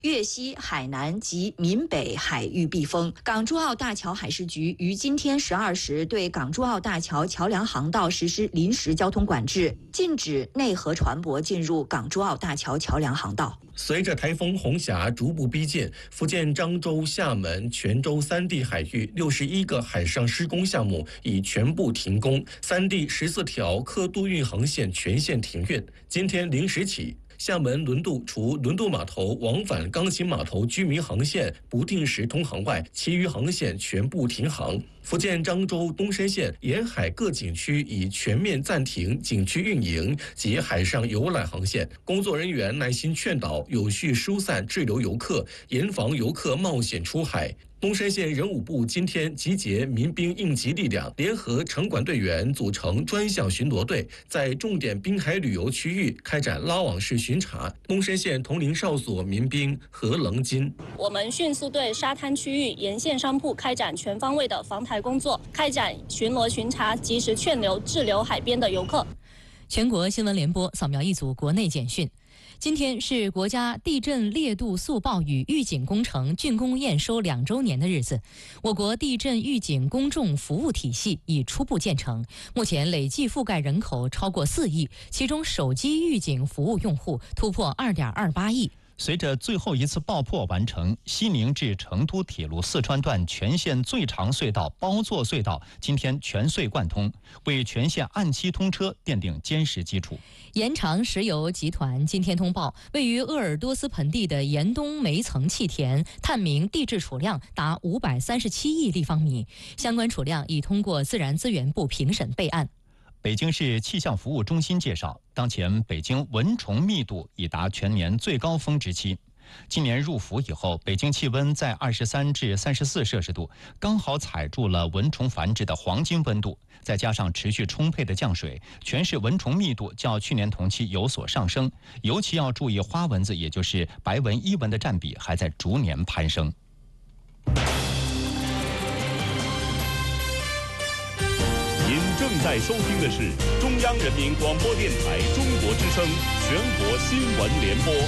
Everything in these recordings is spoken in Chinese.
粤西、海南及闽北海域避风。港珠澳大桥海事局于今天12时对港珠澳大桥桥梁航道实施临时交通管制，禁止内河船舶进入港珠澳大桥桥梁航道。 随着台风红霞逐步逼近，福建漳州、厦门、泉州3地海域61个海上施工项目已全部停工，3地14条客渡运航线全线停运。今天0时起，厦门轮渡除轮渡码头往返钢琴码头居民航线不定时通航外，其余航线全部停航。福建漳州东山县沿海各景区已全面暂停景区运营及海上游览航线，工作人员耐心劝导，有序疏散滞留游客，严防游客冒险出海。东山县人武部今天集结民兵应急力量，联合城管队员组成专项巡逻队，在重点滨海旅游区域开展拉网式巡查。东山县铜陵哨所民兵何棱金： 我们迅速对沙滩区域沿线商铺开展全方位的防台工作，开展巡逻巡查，及时劝留滞留海边的游客。 全国新闻联播扫描一组国内简讯。今天是国家地震烈度速报与预警工程竣工验收2周年的日子。我国地震预警公众服务体系已初步建成，目前累计覆盖人口超过4亿，其中手机预警服务用户突破2.28亿。 随着最后一次爆破完成，西宁至成都铁路四川段全线最长隧道包座隧道今天全隧贯通，为全线按期通车奠定坚实基础。 延长石油集团今天通报，位于鄂尔多斯盆地的岩东煤层气田探明地质储量达537亿立方米，相关储量已通过自然资源部评审备案。 北京市气象服务中心介绍，当前北京蚊虫密度已达全年最高峰之期。今年入伏以后，北京气温在23至34摄氏度，刚好踩住了蚊虫繁殖的黄金温度。再加上持续充沛的降水，全市蚊虫密度较去年同期有所上升。尤其要注意花蚊子，也就是白蚊、伊蚊的占比还在逐年攀升。 您正在收听的是中央人民广播电台中国之声全国新闻联播。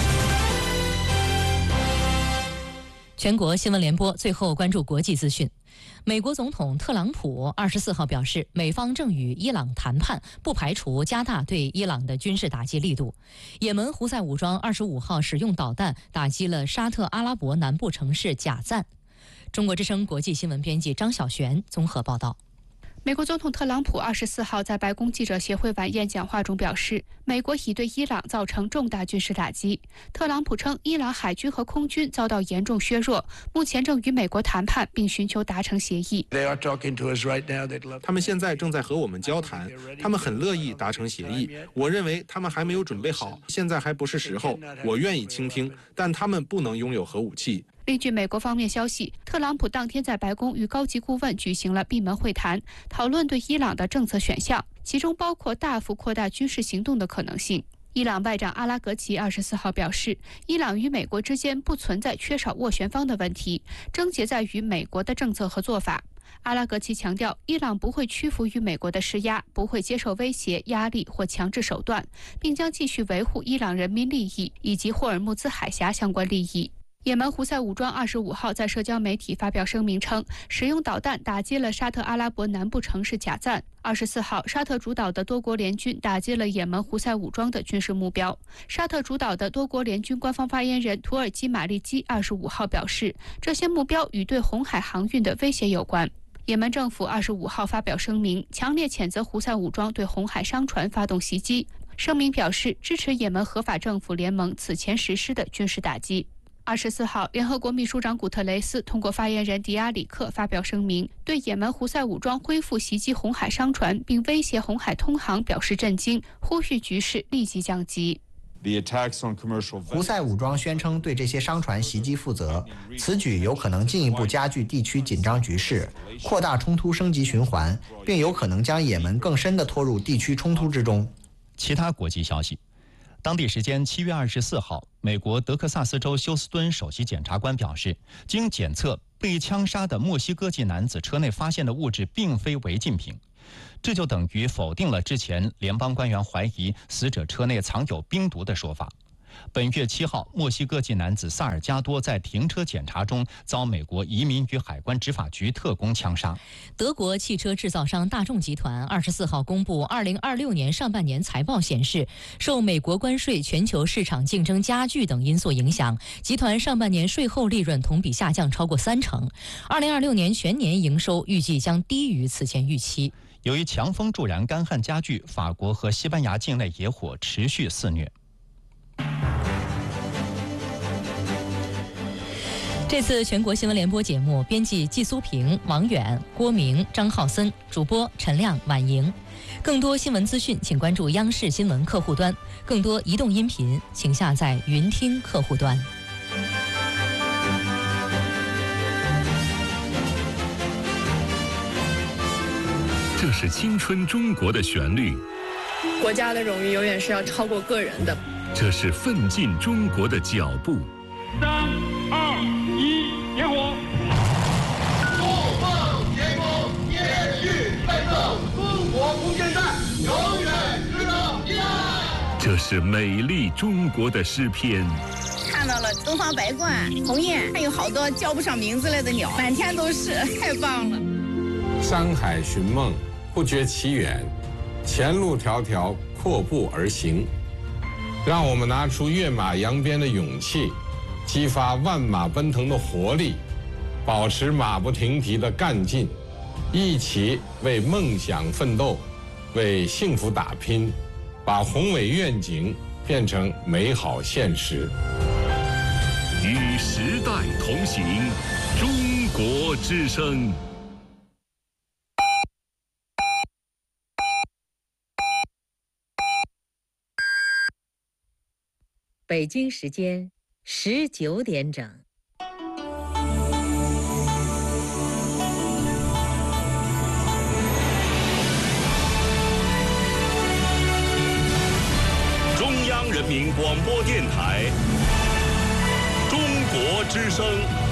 全国新闻联播最后关注国际资讯。美国总统特朗普24号表示，美方正与伊朗谈判，不排除加大对伊朗的军事打击力度。也门胡塞武装25号使用导弹打击了沙特阿拉伯南部城市贾赞。中国之声国际新闻编辑张晓璇综合报道。 美国总统特朗普24号在白宫记者协会晚宴讲话中表示，美国已对伊朗造成重大军事打击。特朗普称，伊朗海军和空军遭到严重削弱，目前正与美国谈判，并寻求达成协议。 他们现在正在和我们交谈，他们很乐意达成协议。我认为他们还没有准备好，现在还不是时候。我愿意倾听，但他们不能拥有核武器。 另据美国方面消息，特朗普当天在白宫与高级顾问举行了闭门会谈，讨论对伊朗的政策选项，其中包括大幅扩大军事行动的可能性。伊朗外长阿拉格齐24号表示，伊朗与美国之间不存在缺少斡旋方的问题，症结在于美国的政策和做法。阿拉格齐强调，伊朗不会屈服于美国的施压，不会接受威胁、压力或强制手段，并将继续维护伊朗人民利益以及霍尔木兹海峡相关利益。也门胡塞武装25号在社交媒体发表声明称，使用导弹打击了沙特阿拉伯南部城市贾赞。24号，沙特主导的多国联军打击了也门胡塞武装的军事目标。沙特主导的多国联军官方发言人土耳其马利基25号表示，这些目标与对红海航运的威胁有关。也门政府25号发表声明，强烈谴责胡塞武装对红海商船发动袭击。声明表示，支持也门合法政府联盟此前实施的军事打击。24号，联合国秘书长古特雷斯通过发言人迪亚里克发表声明，对也门胡塞武装恢复袭击红海商船并威胁红海通航表示震惊，呼吁局势立即降级。 胡塞武装宣称对这些商船袭击负责，此举有可能进一步加剧地区紧张局势，扩大冲突升级循环，并有可能将也门更深地拖入地区冲突之中。 其他国际消息。当地时间7月24号，美国德克萨斯州休斯敦首席检察官表示，经检测，被枪杀的墨西哥籍男子车内发现的物质并非违禁品，这就等于否定了之前联邦官员怀疑死者车内藏有冰毒的说法。 本月7号，墨西哥籍男子萨尔加多在停车检查中遭美国移民与海关执法局特工枪杀。 德国汽车制造商大众集团24号公布2026年上半年财报显示，受美国关税、全球市场竞争加剧等因素影响，集团上半年税后利润同比下降超过30%。2026年全年营收预计将低于此前预期。 由于强风助燃干旱加剧，法国和西班牙境内野火持续肆虐。 这次全国新闻联播节目，编辑季苏平、王远、郭明、张浩森，主播陈亮、婉莹。更多新闻资讯，请关注央视新闻客户端；更多移动音频，请下载云听客户端。 这是青春中国的旋律， 国家的荣誉永远是要超过个人的。 这是奋进中国的脚步。 3、2、1，点火！ 怒放天空，延续奋斗，中国不间断，永远直到彼岸。 这是美丽中国的诗篇。 看到了东方白鹳、鸿雁，还有好多叫不上名字来的鸟，满天都是，太棒了。 山海寻梦，不觉其远，前路迢迢，阔步而行。让我们拿出跃马扬鞭的勇气，激发万马奔腾的活力，保持马不停蹄的干劲，一起为梦想奋斗，为幸福打拼，把宏伟愿景变成美好现实。 与时代同行，中国之声。 北京时间19点整。 中央人民广播电台，中国之声。